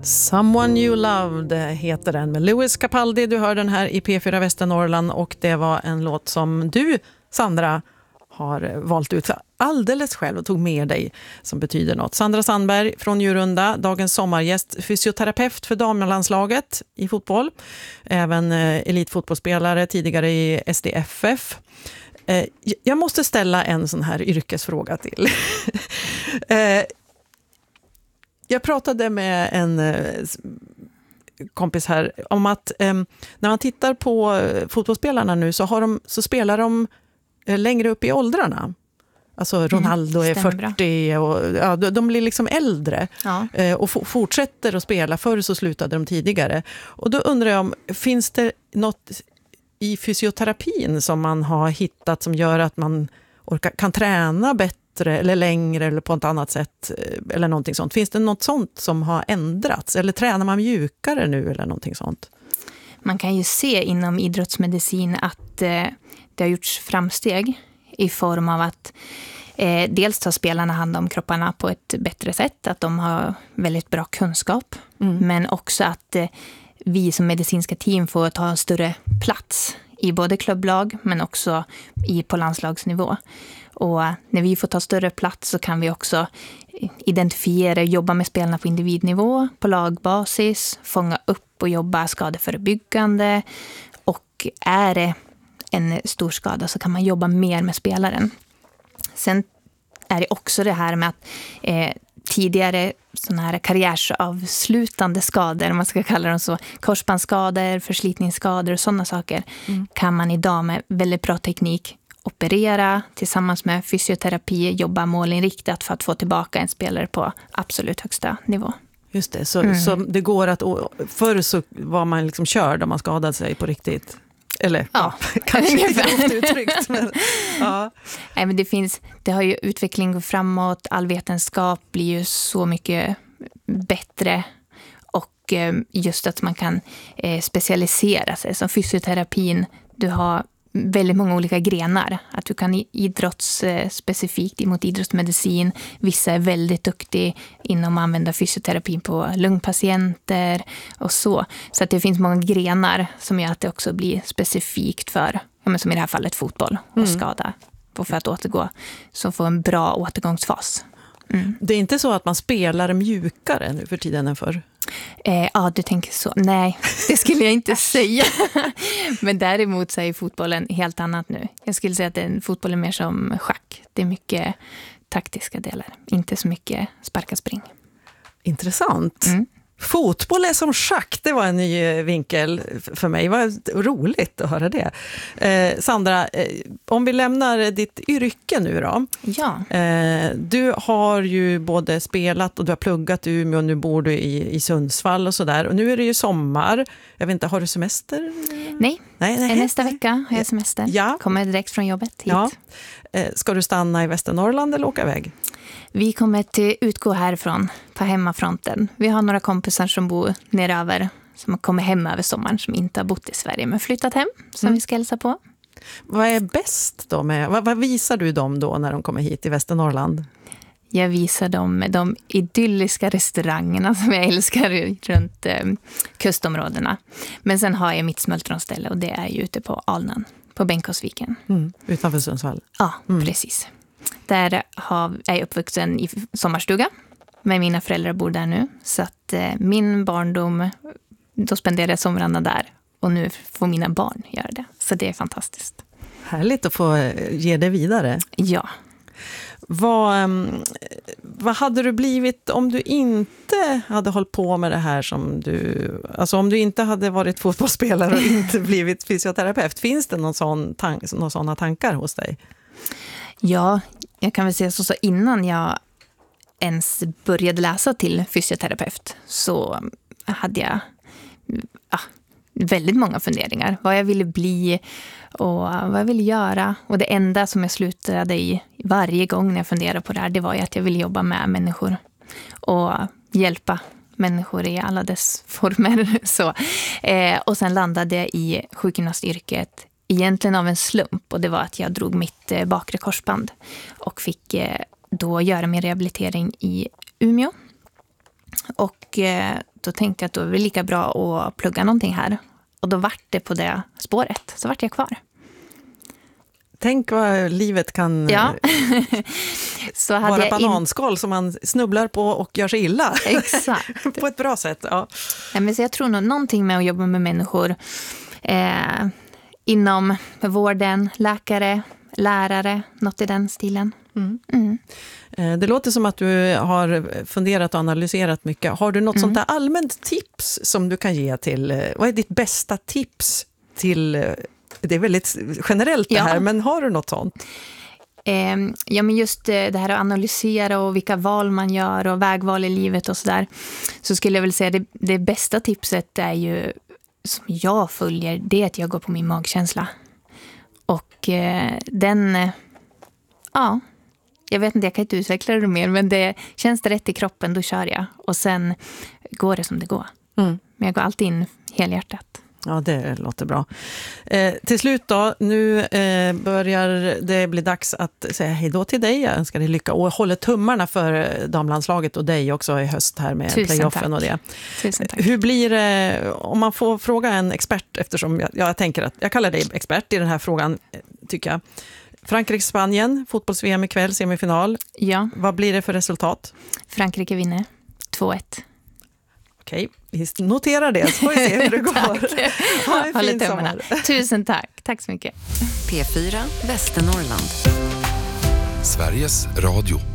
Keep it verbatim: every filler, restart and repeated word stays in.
Someone You Loved heter den med Louis Capaldi. Du hör den här i P fyra Västernorrland och det var en låt som du, Sandra, har valt ut alldeles själv och tog med dig som betyder något. Sandra Sandberg från Njurunda, dagens sommargäst, fysioterapeut för damlandslaget i fotboll. Även elitfotbollsspelare tidigare i S D F F. Jag måste ställa en sån här yrkesfråga till. Jag pratade med en kompis här om att när man tittar på fotbollsspelarna nu så, har de, så spelar de längre upp i åldrarna. Alltså Ronaldo mm, är fyrtio och ja, de blir liksom äldre ja. och f- fortsätter att spela. Förr så slutade de tidigare. Och då undrar jag om, finns det något i fysioterapin som man har hittat som gör att man orkar, kan träna bättre eller längre eller på ett annat sätt eller någonting sånt? Finns det något sånt som har ändrats? Eller tränar man mjukare nu eller någonting sånt? Man kan ju se inom idrottsmedicin att eh, det har gjorts framsteg i form av att eh, dels tar spelarna hand om kropparna på ett bättre sätt, att de har väldigt bra kunskap, mm. men också att eh, vi som medicinska team får ta en större plats i både klubblag men också i, på landslagsnivå. Och när vi får ta större plats så kan vi också identifiera och jobba med spelarna på individnivå, på lagbasis, fånga upp och jobba skadeförebyggande. Och är det en stor skada så kan man jobba mer med spelaren. Sen är det också det här med att eh, tidigare såna här karriärsavslutande skador, om man ska kalla dem så, korsbandsskador, förslitningsskador och sådana saker, mm. kan man idag med väldigt bra teknik operera tillsammans med fysioterapi, jobba målinriktat för att få tillbaka en spelare på absolut högsta nivå. Just det, så, mm. så det går att, förr så var man liksom körd om man skadade sig på riktigt. Eller ja, ja kanske inte grovt uttryckt. Men, ja. Nej, men det finns, det har ju utveckling går framåt, all vetenskap blir ju så mycket bättre och just att man kan specialisera sig. Som fysioterapin, du har väldigt många olika grenar. Att du kan idrottsspecifikt emot idrottsmedicin. Vissa är väldigt duktiga inom att använda fysioterapi på lungpatienter och så. Så att det finns många grenar som gör att det också blir specifikt för, ja, men som i det här fallet, fotboll och mm. skada. Och för att återgå, så få en bra återgångsfas. Mm. Det är inte så att man spelar mjukare nu för tiden än förr? Eh, ja, du tänker så. Nej, det skulle jag inte säga. Men däremot så är fotbollen helt annat nu. Jag skulle säga att en fotboll är mer som schack. Det är mycket taktiska delar. Inte så mycket sparka spring. Intressant. Mm. Fotboll är som schack, det var en ny vinkel för mig. Det var roligt att höra det. Eh, Sandra, eh, om vi lämnar ditt yrke nu då. Ja. Eh, du har ju både spelat och du har pluggat i Umeå och nu bor du i, i Sundsvall och sådär. Och nu är det ju sommar. Jag vet inte, har du semester? Nej, nej, nej. Nästa vecka har jag semester. Ja. Kommer direkt från jobbet hit. Ja. Eh, ska du stanna i Västernorrland eller åka iväg? Vi kommer till utgå härifrån på hemmafronten. Vi har några kompisar som bor neröver, som har kommit hem över sommaren, som inte har bott i Sverige men flyttat hem, som mm. vi ska hälsa på. Vad är bäst då med, vad, vad visar du dem då när de kommer hit till Västernorrland? Jag visar dem de idylliska restaurangerna som jag älskar runt eh, kustområdena. Men sen har jag mitt smultronställe och det är ju ute på Alnön, på Bengtsviken. Mm, utanför Sundsvall. Ja, mm. precis. Där har, är jag uppvuxen i sommarstuga. Men mina föräldrar bor där nu. Så att eh, min barndom, då spenderade jag somrarna där. Och nu får mina barn göra det. Så det är fantastiskt. Härligt att få ge det vidare. Ja. Vad, vad hade du blivit om du inte hade hållit på med det här som du... Alltså om du inte hade varit fotbollsspelare och inte blivit fysioterapeut. Finns det någon sån tank, någon såna tankar hos dig? Ja, jag kan väl säga så, så innan jag ens började läsa till fysioterapeut så hade jag ja, väldigt många funderingar. Vad jag ville bli och vad jag ville göra. Och det enda som jag slutade i varje gång när jag funderade på det här, det var ju att jag ville jobba med människor och hjälpa människor i alla dess former. Så, eh, och sen landade jag i sjukgymnastyrket egentligen av en slump, och det var att jag drog mitt eh, bakre korsband och fick eh, då göra min rehabilitering i Umeå. Och eh, då tänkte jag att då är det lika bra att plugga någonting här. Och då vart det på det spåret. Så vart jag kvar. Tänk vad livet kan ja. Så hade vara jag bananskal in... som man snubblar på och gör sig illa. Exakt. På ett bra sätt, ja. Ja, men så jag tror nog någonting med att jobba med människor eh, inom vården, läkare, lärare, något i den stilen. Mm. Mm. Det låter som att du har funderat och analyserat mycket. Har du något mm. sånt där allmänt tips som du kan ge till, vad är ditt bästa tips till, det är väldigt generellt det här, ja. Men har du något sånt? Eh, ja, men just det här att analysera och vilka val man gör och vägval i livet och sådär. Så skulle jag väl säga det, det bästa tipset är ju, som jag följer, det är att jag går på min magkänsla. Och eh, den, eh, ja, jag vet inte, jag kan inte utveckla det mer, men det känns det rätt i kroppen, då kör jag. Och sen går det som det går. Mm. Men jag går alltid in helhjärtat. Ja, det låter bra. Eh, till slut då, nu eh, börjar det bli dags att säga hej då till dig. Jag önskar dig lycka och håller tummarna för damlandslaget och dig också i höst här med Tusen playoffen tack. och det. Tusen tack. Hur blir det, om man får fråga en expert, eftersom jag, jag tänker att jag kallar dig expert i den här frågan, tycker jag. Frankrike-Spanien, fotbolls-V M ikväll, semifinal. Ja. Vad blir det för resultat? Frankrike vinner två ett. Okej, vi noterar det så får vi se hur det går. Ha en fin sommar. Tusen tack. Tack så mycket. P fyra Västernorrland. Sveriges Radio.